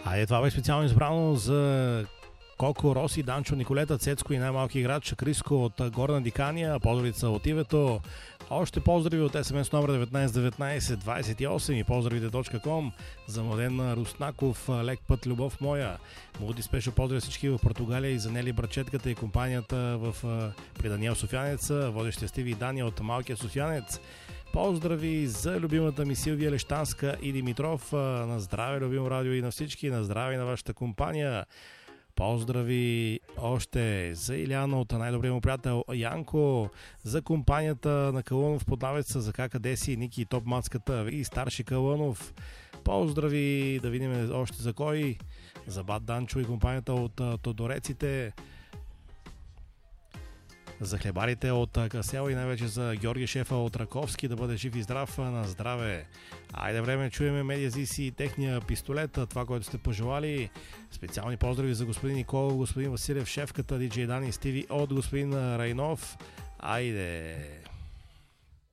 Айде, това бе специално избрано за Коко, Роси, Данчо, Николета, Цецко и най-малки играч Криско от Горна Дикания. Поздравите от Ивето. Още поздрави от СМС номер 191928 и поздравите.com за Младен Руснаков, лек път, любов моя. Млади спешно поздрави всички в Португалия и за Нели Брачетката и компанията при Даниел Софиянец, водещия Стиви и Дания от Малкия Софиянец. Поздрави за любимата ми Силвия Лещанска и Димитров. На здраве, любимо радио, и на всички. На здраве и на вашата компания. Поздрави още за Иляна от най-добрия му приятел Янко, за компанията на Калънов Поднавеца, за къде си, Ники, Топ Мацката и старши Калънов. Поздрави, да видим още за кой, за Бат Данчо и компанията от Тодореците, за хлебарите от Касел и най-вече за Георги Шефа от Раковски, да бъде жив и здрав, на здраве. Айде време, чуеме Медиазиси и техния пистолет, това, което сте пожелали. Специални поздрави за господин Николов, господин Василев, шефката, диджей Дани, Стиви от господин Райнов. Айде!